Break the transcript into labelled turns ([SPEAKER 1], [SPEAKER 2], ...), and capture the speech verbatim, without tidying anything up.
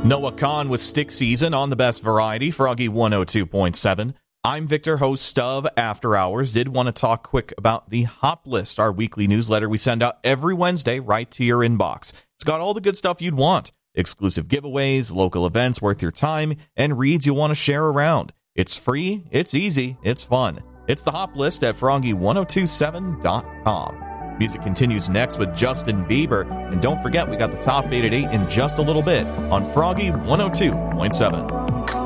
[SPEAKER 1] Noah Kahn with Stick Season on the best variety, Froggy one oh two point seven. I'm Victor, host of After Hours. Did want to talk quick about the Hop List, our weekly newsletter we send out every Wednesday right to your inbox. It's got all the good stuff you'd want. Exclusive giveaways, local events worth your time, and reads you'll want to share around. It's free, it's easy, it's fun. It's the Hop List at froggy one oh two seven dot com. Music continues next with Justin Bieber. And don't forget, we got the top eight at eight in just a little bit on Froggy one oh two point seven.